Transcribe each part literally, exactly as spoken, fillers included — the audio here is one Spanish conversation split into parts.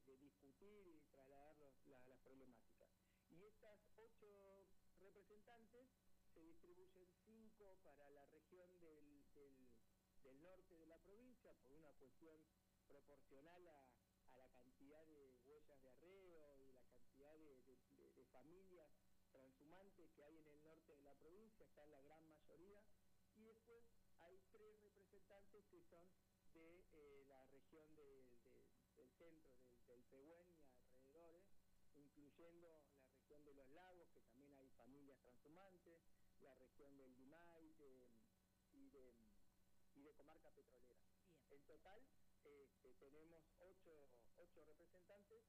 de discutir y trasladar los, la, las problemáticas. Y estas ocho representantes se distribuyen cinco para la región del, del, del norte de la provincia, por una cuestión proporcional a, a la cantidad de huellas de arreo y la cantidad de, de, de, de familias transhumantes que hay en el norte de la provincia, está en la gran mayoría, y después hay tres representantes que son de eh, la región de, de, del centro, del, del Pehuen y alrededores, incluyendo la región de los lagos, que también hay familias transhumantes, la región del Limay de, y, de, y de comarca petrolera. Bien. En total este, tenemos ocho, ocho representantes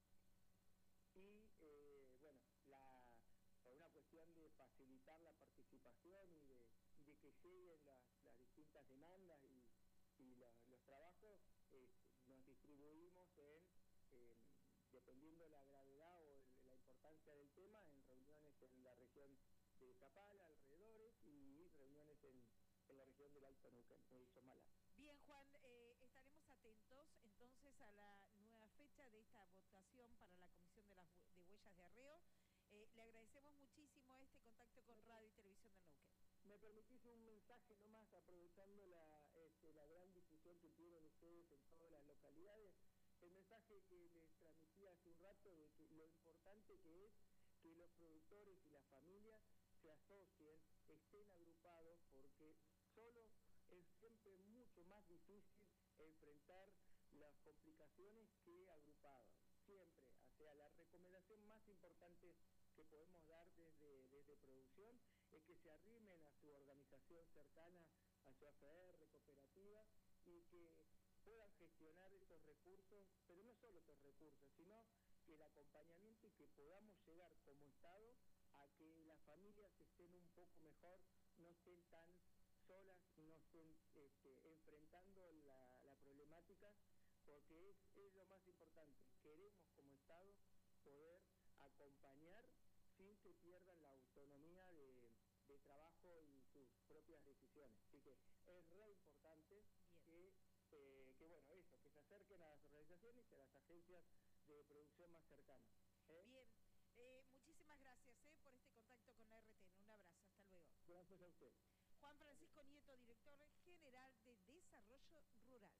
y, eh, bueno, la... por una cuestión de facilitar la participación y de, y de que lleguen las, las distintas demandas y, y la, los trabajos, eh, nos distribuimos en, en, dependiendo de la gravedad o el, la importancia del tema, en reuniones en la región de Zapala, alrededores, y reuniones en, en la región del Alto Neuquén, de Chomala. Bien, Juan, eh, estaremos atentos entonces a la nueva fecha de esta votación para la Comisión de las de Huellas de Arreo. Eh, le agradecemos muchísimo este contacto con Radio y Televisión del Neuquén. ¿Me permitís un mensaje nomás, aprovechando la, este, la gran difusión que tienen ustedes en todas las localidades? El mensaje que les transmití hace un rato de que lo importante que es que los productores y las familias se asocien, estén agrupados, porque solo es siempre mucho más difícil enfrentar las complicaciones que agrupados. Siempre, o sea, la recomendación más importante que podemos dar desde, desde producción es que se arrimen a su organización cercana, a su A F R, cooperativa, y que puedan gestionar esos recursos, pero no solo esos recursos, sino que el acompañamiento y que podamos llegar como Estado a que las familias estén un poco mejor, no estén tan solas, no estén este, enfrentando la, la problemática, porque es, es lo más importante. Queremos como Estado poder acompañar sin que pierdan la autonomía de, de trabajo y sus propias decisiones. Así que es re importante que, eh, que, bueno, eso, que se acerquen a las organizaciones y a las agencias de producción más cercanas. ¿eh? Bien, eh, muchísimas gracias eh, por este contacto con la R T N. Un abrazo, hasta luego. Gracias a usted. Juan Francisco Nieto, director general de Desarrollo Rural.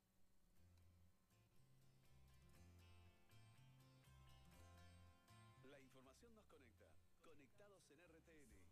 La información nos conecta. Conectados en R T N.